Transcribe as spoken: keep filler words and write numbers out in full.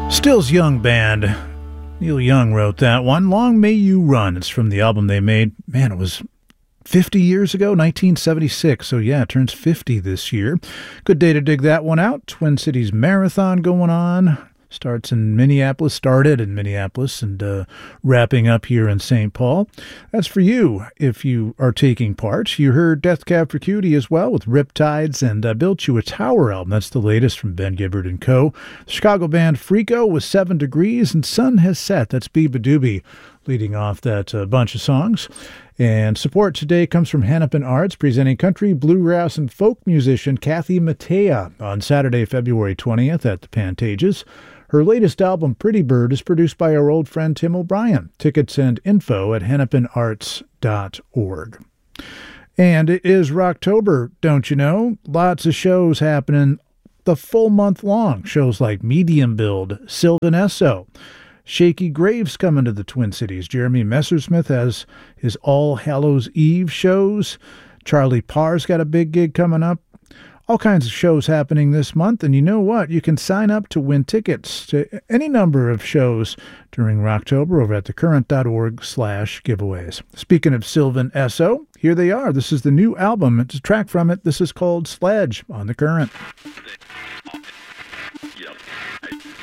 Stills Young Band. Neil Young wrote that one. Long May You Run. It's from the album they made. Man, it was fifty years ago, nineteen seventy-six. So yeah, it turns fifty this year. Good day to dig that one out. Twin Cities Marathon going on. Starts in Minneapolis, started in Minneapolis, and uh, wrapping up here in Saint Paul. That's for you if you are taking part. You heard Death Cab for Cutie as well with Riptides and uh, Built You a Tower album. That's the latest from Ben Gibbard and Co. The Chicago band Freako with Seven Degrees and Sun Has Set. That's Beeba Doobie leading off that uh, bunch of songs. And support today comes from Hennepin Arts, presenting country, bluegrass, and folk musician Kathy Mattea on Saturday, February twentieth at the Pantages. Her latest album, Pretty Bird, is produced by our old friend Tim O'Brien. Tickets and info at hennepin arts dot org. And it is Rocktober, don't you know? Lots of shows happening the full month long. Shows like Medium Build, Sylvan Esso, Shaky Graves coming to the Twin Cities. Jeremy Messersmith has his All Hallows Eve shows. Charlie Parr's got a big gig coming up. All kinds of shows happening this month, and you know what? You can sign up to win tickets to any number of shows during Rocktober over at thecurrent.org slash giveaways. Speaking of Sylvan Esso, here they are. This is the new album. It's a track from it. This is called Sledge on The Current.